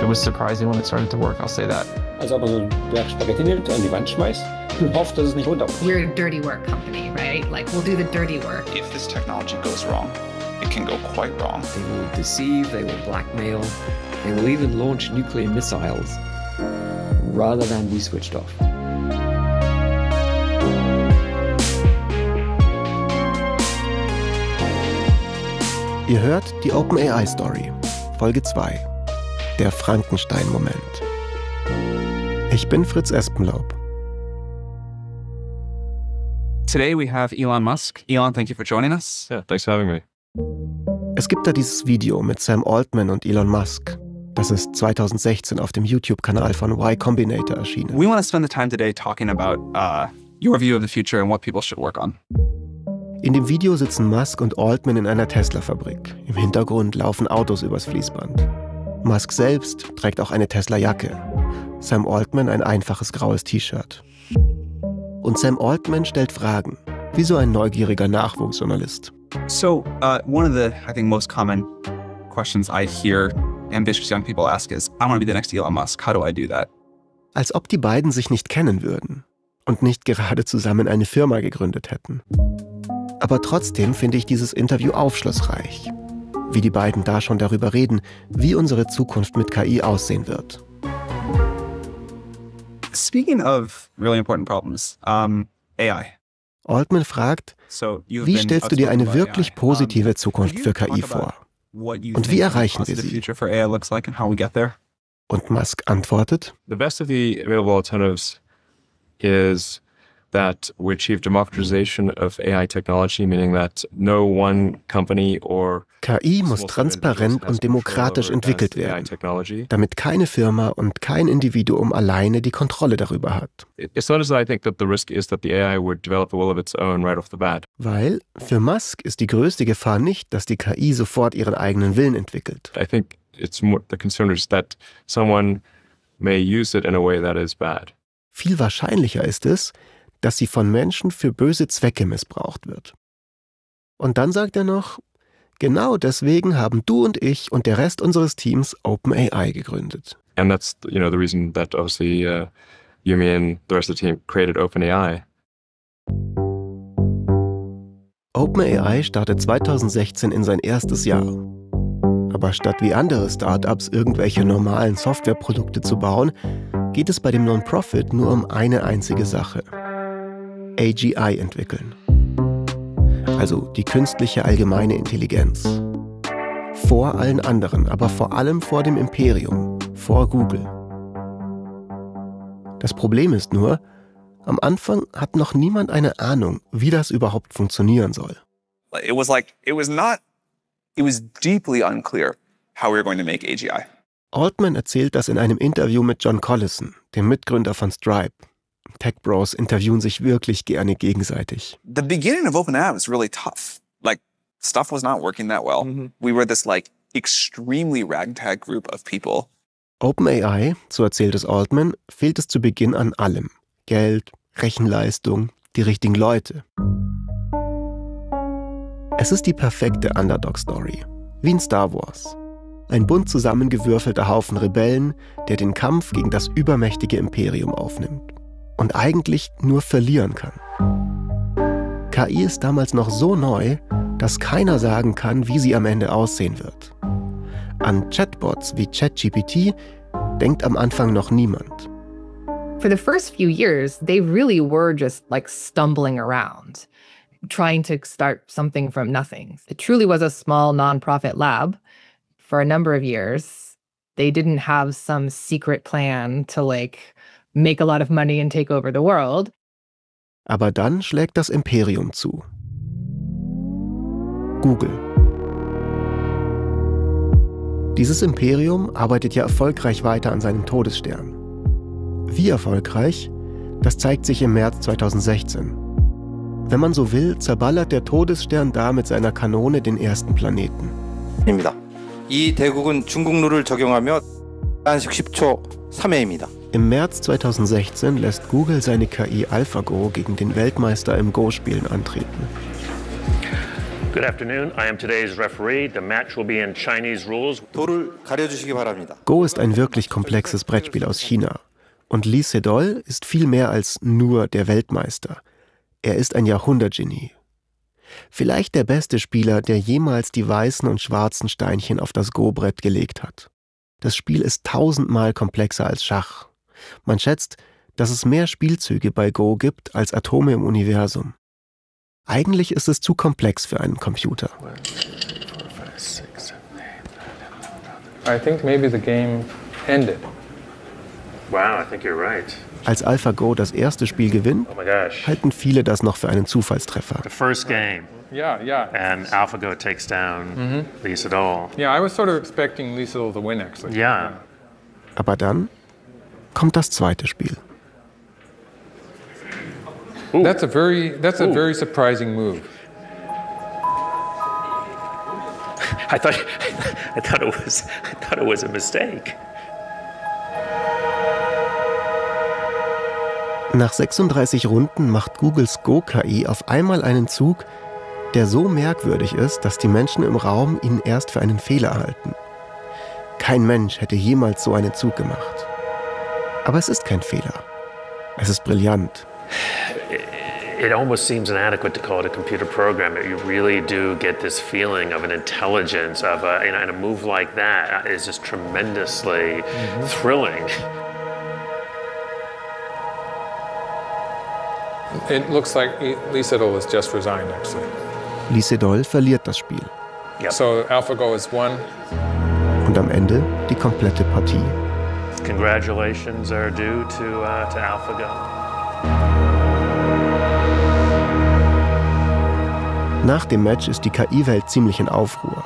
It was surprising when it started to work, I'll say that. Als ob man so einen Berg Spaghetti nimmt, an die Wand schmeißt und hofft, dass es nicht runterfällt. We're a dirty work company, right? Like, we'll do the dirty work. If this technology goes wrong, it can go quite wrong. They will deceive, they will blackmail, they will even launch nuclear missiles rather than be switched off. Ihr hört die OpenAI-Story, Folge 2, der Frankenstein-Moment. Ich bin Fritz Espenlaub. Today we have Elon Musk. Elon, thank you for joining us. Yeah, thanks for having me. Es gibt da dieses Video mit Sam Altman und Elon Musk. Das ist 2016 auf dem YouTube-Kanal von Y Combinator erschienen. We want to spend the time today talking about your view of the future and what people should work on. In dem Video sitzen Musk und Altman in einer Tesla-Fabrik. Im Hintergrund laufen Autos übers Fließband. Musk selbst trägt auch eine Tesla-Jacke. Sam Altman ein einfaches graues T-Shirt. Und Sam Altman stellt Fragen, wie so ein neugieriger Nachwuchsjournalist. So, one of the, I think, most common questions I hear ambitious young people ask is, I want to be the next Elon Musk. How do I do that? Als ob die beiden sich nicht kennen würden und nicht gerade zusammen eine Firma gegründet hätten. Aber trotzdem finde ich dieses Interview aufschlussreich. Wie die beiden da schon darüber reden, wie unsere Zukunft mit KI aussehen wird. Speaking of really important problems, AI. Altman fragt, wie stellst du dir eine wirklich positive Zukunft für KI vor? Und wie erreichen wir sie? Und Musk antwortet, The best of the available alternatives is that we achieve democratization of AI technology, meaning that no one company or KI muss transparent und demokratisch entwickelt werden, damit keine Firma und kein Individuum alleine die Kontrolle darüber hat. It's not as I think that the risk is that the AI would develop a will of its own right off the bat. Weil für Musk ist die größte Gefahr nicht, dass die KI sofort ihren eigenen Willen entwickelt. I think it's more the concern is that someone may use it in a way that is bad. Viel wahrscheinlicher ist es, dass sie von Menschen für böse Zwecke missbraucht wird. Und dann sagt er noch, genau deswegen haben du und ich und der Rest unseres Teams OpenAI gegründet. And that's, the reason that obviously you, me and the rest of the team created OpenAI. OpenAI startet 2016 in sein erstes Jahr. Aber statt wie andere Startups irgendwelche normalen Softwareprodukte zu bauen, geht es bei dem Non-Profit nur um eine einzige Sache. AGI entwickeln. Also die künstliche allgemeine Intelligenz. Vor allen anderen, aber vor allem vor dem Imperium, vor Google. Das Problem ist nur, am Anfang hat noch niemand eine Ahnung, wie das überhaupt funktionieren soll. It was deeply unclear how we were going to make AGI. Altman erzählt das in einem Interview mit John Collison, dem Mitgründer von Stripe. Tech Bros interviewen sich wirklich gerne gegenseitig. The beginning of OpenAI was really tough. Stuff was not working that well. Mm-hmm. We were this extremely ragtag group of people. OpenAI, so erzählt es Altman, fehlt es zu Beginn an allem. Geld, Rechenleistung, die richtigen Leute. Es ist die perfekte Underdog-Story, wie in Star Wars. Ein bunt zusammengewürfelter Haufen Rebellen, der den Kampf gegen das übermächtige Imperium aufnimmt. Und eigentlich nur verlieren kann. KI ist damals noch so neu, dass keiner sagen kann, wie sie am Ende aussehen wird. An Chatbots wie ChatGPT denkt am Anfang noch niemand. For the first few years, they really were just stumbling around, trying to start something from nothing. It truly was a small nonprofit lab. For a number of years, they didn't have some secret plan to make a lot of money and take over the world. Aber dann schlägt das Imperium zu. Google. Dieses Imperium arbeitet ja erfolgreich weiter an seinem Todesstern. Wie erfolgreich? Das zeigt sich im März 2016. Wenn man so will, zerballert der Todesstern da mit seiner Kanone den ersten Planeten. 이 대국은 중국 룰을 적용하며 단식 10초 3회입니다. Im März 2016 lässt Google seine KI AlphaGo gegen den Weltmeister im Go-Spielen antreten. Good afternoon. I am today's referee. The match will be in Chinese rules. 도를 가려주시기 바랍니다. Go ist ein wirklich komplexes Brettspiel aus China. Und Lee Sedol ist viel mehr als nur der Weltmeister. Er ist ein Jahrhundertgenie. Vielleicht der beste Spieler, der jemals die weißen und schwarzen Steinchen auf das Go-Brett gelegt hat. Das Spiel ist 1000-mal komplexer als Schach. Man schätzt, dass es mehr Spielzüge bei Go gibt als Atome im Universum. Eigentlich ist es zu komplex für einen Computer. I think maybe the game ended. Wow, I think you're right. Als AlphaGo das erste Spiel gewinnt, Oh my gosh. halten viele das noch für einen Zufallstreffer. The first game, Yeah. and AlphaGo takes down Lee Sedol. Yeah, I was sort of expecting Lee Sedol to win, actually. Yeah. Aber dann kommt das zweite Spiel. That's a very surprising move. I thought it was a mistake. Nach 36 Runden macht Googles Go-KI auf einmal einen Zug, der so merkwürdig ist, dass die Menschen im Raum ihn erst für einen Fehler halten. Kein Mensch hätte jemals so einen Zug gemacht. Aber es ist kein Fehler. Es ist brillant. It almost seems inadequate to call it a computer program. You really do get this feeling of an intelligence, and a move like that is just tremendously thrilling. It looks like Lee Sedol has just resigned, actually. Lee Sedol verliert das Spiel. Yep. So AlphaGo has won. Und am Ende die komplette Partie. Congratulations are due to AlphaGo. Nach dem Match ist die KI-Welt ziemlich in Aufruhr.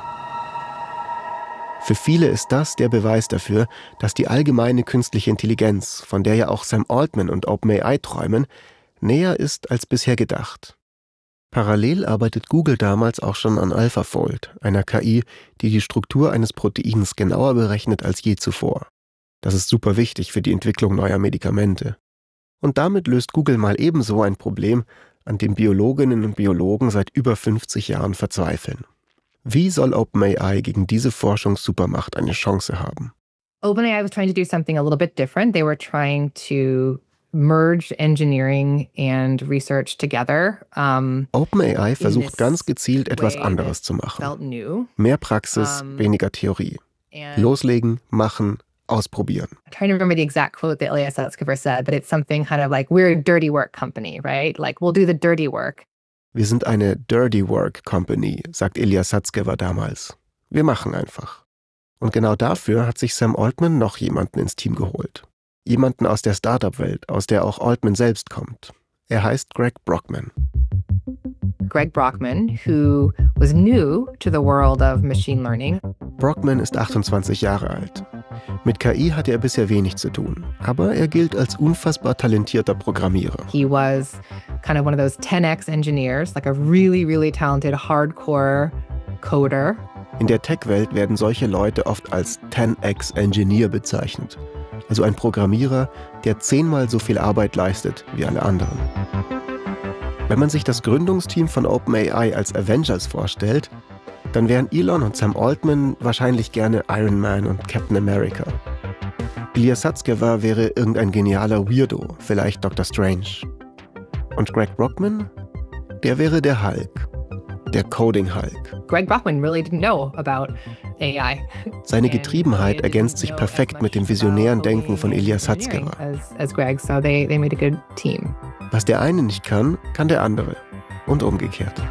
Für viele ist das der Beweis dafür, dass die allgemeine künstliche Intelligenz, von der ja auch Sam Altman und OpenAI träumen, näher ist als bisher gedacht. Parallel arbeitet Google damals auch schon an AlphaFold, einer KI, die die Struktur eines Proteins genauer berechnet als je zuvor. Das ist super wichtig für die Entwicklung neuer Medikamente. Und damit löst Google mal ebenso ein Problem, an dem Biologinnen und Biologen seit über 50 Jahren verzweifeln. Wie soll OpenAI gegen diese Forschungssupermacht eine Chance haben? OpenAI was trying to do something a little bit different. They were trying to merge engineering and research together. OpenAI versucht ganz gezielt etwas anderes zu machen. Felt new. Mehr Praxis, weniger Theorie. Loslegen, machen, ausprobieren. I'm trying to remember the exact quote that Ilya Sutskever said, but it's something kind of like, we're a dirty work company, right? Like, we'll do the dirty work. Wir sind eine Dirty Work Company, sagt Ilya Sutskever damals. Wir machen einfach. Und genau dafür hat sich Sam Altman noch jemanden ins Team geholt. Jemanden aus der Startup-Welt, aus der auch Altman selbst kommt. Er heißt Greg Brockman. Greg Brockman, who was new to the world of machine learning. Brockman ist 28 Jahre alt. Mit KI hatte er bisher wenig zu tun, aber er gilt als unfassbar talentierter Programmierer. He was kind of one of those 10x engineers, like a really, really talented hardcore coder. In der Tech-Welt werden solche Leute oft als 10x Engineer bezeichnet. Also ein Programmierer, der 10-mal so viel Arbeit leistet wie alle anderen. Wenn man sich das Gründungsteam von OpenAI als Avengers vorstellt, dann wären Elon und Sam Altman wahrscheinlich gerne Iron Man und Captain America. Ilya Sutskever wäre irgendein genialer Weirdo, vielleicht Dr. Strange. Und Greg Brockman? Der wäre der Hulk. Der Coding Hulk. Greg Brockman really didn't know about AI. Seine Getriebenheit ergänzt sich perfekt mit dem visionären Denken von Ilya Sutskever. As Greg, so they made a good team. Was der eine nicht kann, kann der andere. Und umgekehrt.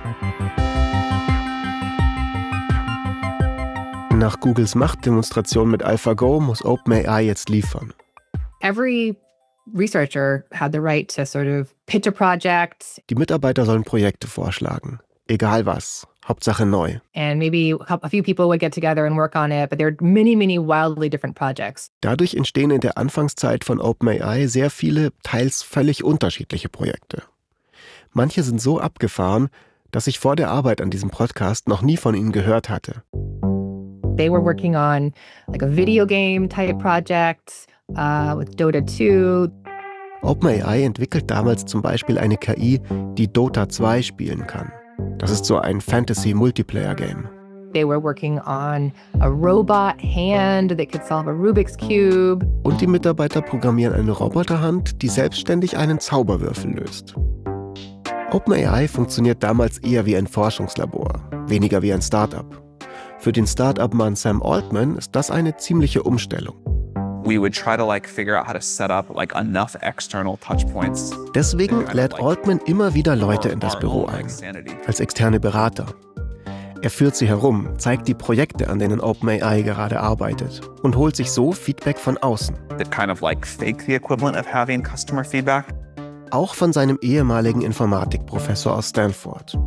Nach Googles Machtdemonstration mit AlphaGo muss OpenAI jetzt liefern. Every researcher had the right to sort of pitch a project. Die Mitarbeiter sollen Projekte vorschlagen. Egal was. Hauptsache neu. And maybe a few people would get together and work on it, but there are many, many wildly different projects. Dadurch entstehen in der Anfangszeit von OpenAI sehr viele, teils völlig unterschiedliche Projekte. Manche sind so abgefahren, dass ich vor der Arbeit an diesem Podcast noch nie von ihnen gehört hatte. They were working on like a video game type project with Dota 2. OpenAI entwickelt damals zum Beispiel eine KI, die Dota 2 spielen kann. Das ist so ein Fantasy-Multiplayer-Game. They were working on a robot hand that could solve a Rubik's Cube. Und die Mitarbeiter programmieren eine Roboterhand, die selbstständig einen Zauberwürfel löst. OpenAI funktioniert damals eher wie ein Forschungslabor, weniger wie ein Startup. Für den Startup-Mann Sam Altman ist das eine ziemliche Umstellung. We would try to figure out how to set up enough external touch points. Deswegen lädt Altman immer wieder Leute in das Büro ein, als externe Berater. Er führt sie herum, zeigt die Projekte, an denen OpenAI gerade arbeitet und holt sich so Feedback von außen. That kind of fake the equivalent of having customer feedback. Auch von seinem ehemaligen Informatikprofessor aus Stanford.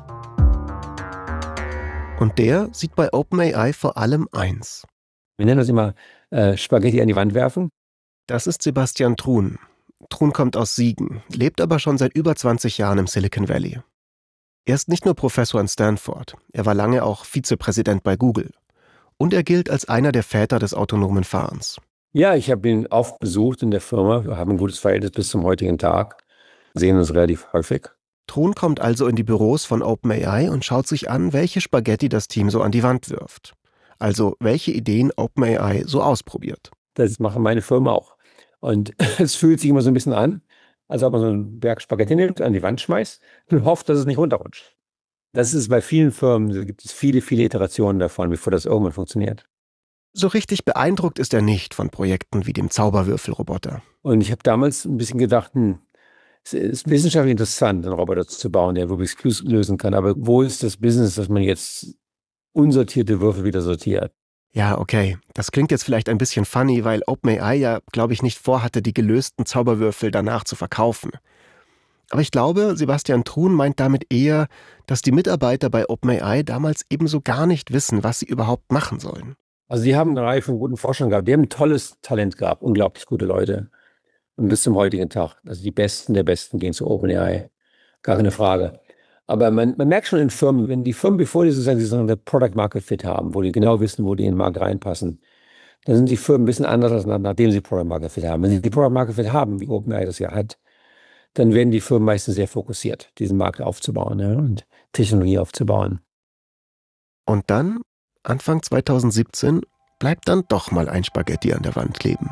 Und der sieht bei OpenAI vor allem eins. Wir nennen das immer Spaghetti an die Wand werfen. Das ist Sebastian Thrun. Thrun kommt aus Siegen, lebt aber schon seit über 20 Jahren im Silicon Valley. Er ist nicht nur Professor an Stanford, er war lange auch Vizepräsident bei Google. Und er gilt als einer der Väter des autonomen Fahrens. Ja, ich habe ihn oft besucht in der Firma. Wir haben ein gutes Verhältnis bis zum heutigen Tag. Sehen uns relativ häufig. Thrun kommt also in die Büros von OpenAI und schaut sich an, welche Spaghetti das Team so an die Wand wirft. Also welche Ideen OpenAI so ausprobiert. Das machen meine Firma auch. Und es fühlt sich immer so ein bisschen an, als ob man so einen Berg Spaghetti nimmt, an die Wand schmeißt und hofft, dass es nicht runterrutscht. Das ist bei vielen Firmen, da gibt es viele, viele Iterationen davon, bevor das irgendwann funktioniert. So richtig beeindruckt ist er nicht von Projekten wie dem Zauberwürfelroboter. Und ich habe damals ein bisschen gedacht, es ist wissenschaftlich interessant, einen Roboter zu bauen, der Rubik's Cube lösen kann. Aber wo ist das Business, dass man jetzt unsortierte Würfel wieder sortiert? Ja, okay. Das klingt jetzt vielleicht ein bisschen funny, weil OpenAI ja, glaube ich, nicht vorhatte, die gelösten Zauberwürfel danach zu verkaufen. Aber ich glaube, Sebastian Thrun meint damit eher, dass die Mitarbeiter bei OpenAI damals ebenso gar nicht wissen, was sie überhaupt machen sollen. Also die haben eine Reihe von guten Forschern gehabt. Die haben ein tolles Talent gehabt, unglaublich gute Leute. Und bis zum heutigen Tag. Also die Besten der Besten gehen zu OpenAI. Gar keine Frage. Aber man merkt schon in Firmen, wenn die Firmen, bevor die sozusagen eine Product Market Fit haben, wo die genau wissen, wo die in den Markt reinpassen, dann sind die Firmen ein bisschen anders, als nachdem sie Product Market Fit haben. Wenn sie die Product Market Fit haben, wie OpenAI das ja hat, dann werden die Firmen meistens sehr fokussiert, diesen Markt aufzubauen, ja, und Technologie aufzubauen. Und dann, Anfang 2017, bleibt dann doch mal ein Spaghetti an der Wand kleben.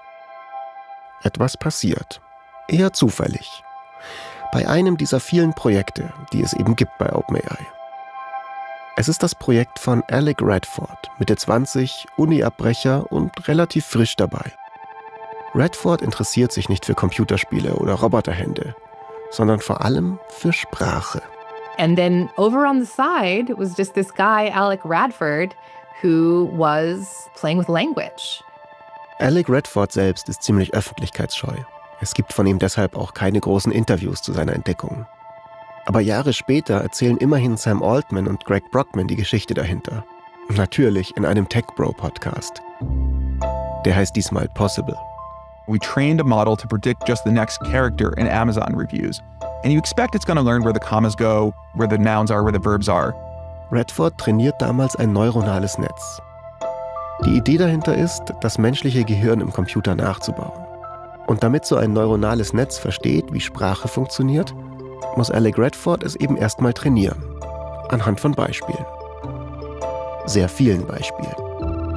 Etwas passiert. Eher zufällig. Bei einem dieser vielen Projekte, die es eben gibt bei OpenAI. Es ist das Projekt von Alec Radford, Mitte 20, Uni-Abbrecher und relativ frisch dabei. Radford interessiert sich nicht für Computerspiele oder Roboterhände, sondern vor allem für Sprache. And then over on the side was just this guy, Alec Radford, who was playing with language. Alec Radford selbst ist ziemlich öffentlichkeitsscheu. Es gibt von ihm deshalb auch keine großen Interviews zu seiner Entdeckung. Aber Jahre später erzählen immerhin Sam Altman und Greg Brockman die Geschichte dahinter. Natürlich in einem Tech-Bro-Podcast. Der heißt diesmal Possible. We trained a model to predict just the next character in Amazon reviews. And you expect it's going to learn where the commas go, where the nouns are, where the verbs are. Radford trainiert damals ein neuronales Netz. Die Idee dahinter ist, das menschliche Gehirn im Computer nachzubauen. Und damit so ein neuronales Netz versteht, wie Sprache funktioniert, muss Alec Radford es eben erstmal trainieren. Anhand von Beispielen. Sehr vielen Beispielen.